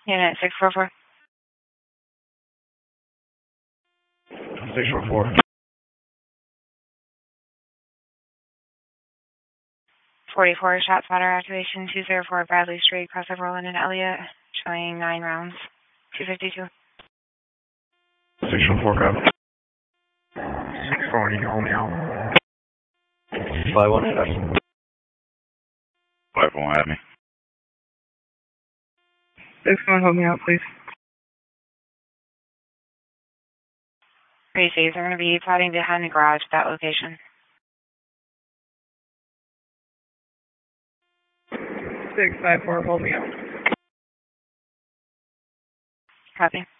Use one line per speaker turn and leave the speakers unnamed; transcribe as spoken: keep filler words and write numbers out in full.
Unit six four four.
six four four.
forty-four, shot spotter activation, two zero four Bradley Street, crossover Roland and Elliott, showing nine rounds, two fifty-two.
six four four, copy. six four, you can hold me out. five one, have me.
five one, have me.
six one, hold me out, please.
Received. They're going to be plotting behind the garage at that location.
six five four, hold me out.
Copy.